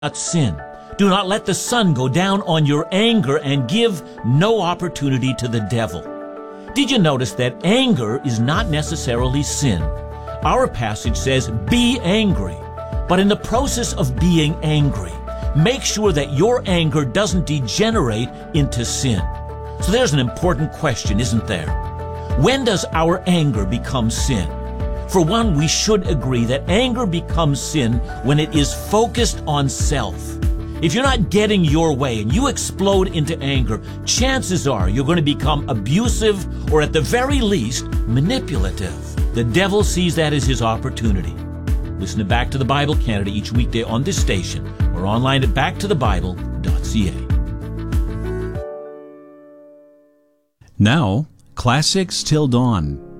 not sin. Do not let the sun go down on your anger, and give no opportunity to the devil. Did you notice that anger is not necessarily sin? Our passage says, be angry. But in the process of being angry, make sure that your anger doesn't degenerate into sin. So there's an important question, isn't there? When does our anger become sin? For one, we should agree that anger becomes sin when it is focused on self. If you're not getting your way and you explode into anger, chances are you're going to become abusive or at the very least, manipulative. The devil sees that as his opportunity. Listen to Back to the Bible Canada each weekday on this station or online at backtothebible.ca. Now, Classics Till Dawn.